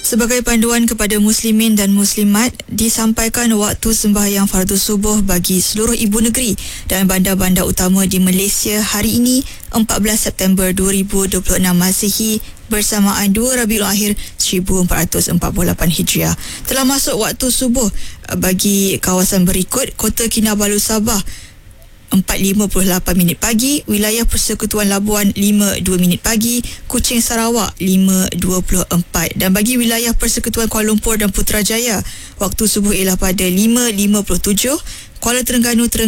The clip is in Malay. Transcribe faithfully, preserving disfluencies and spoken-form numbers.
Sebagai panduan kepada muslimin dan muslimat, disampaikan waktu sembahyang fardu subuh bagi seluruh ibu negeri dan bandar-bandar utama di Malaysia hari ini empat belas September dua ribu dua puluh enam Masihi bersamaan dua Rabiul Akhir seribu empat ratus empat puluh lapan Hijriah. Telah masuk waktu subuh bagi kawasan berikut: Kota Kinabalu Sabah empat lima puluh lapan minit pagi, wilayah Persekutuan Labuan lima dua minit pagi, Kuching Sarawak lima dua puluh empat, dan bagi wilayah Persekutuan Kuala Lumpur dan Putrajaya waktu subuh ialah pada lima lima puluh tujuh, Kuala Terengganu Terengganu